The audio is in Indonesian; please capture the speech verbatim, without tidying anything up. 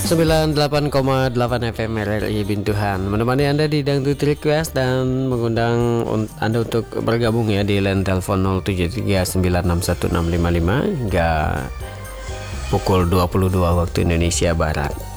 sembilan puluh delapan koma delapan F M R R I Bintuhan, menemani Anda di Dangdut Request dan mengundang Anda untuk bergabung ya di line telepon nol tujuh tiga sembilan enam satu enam lima lima hingga pukul dua puluh dua waktu Indonesia Barat.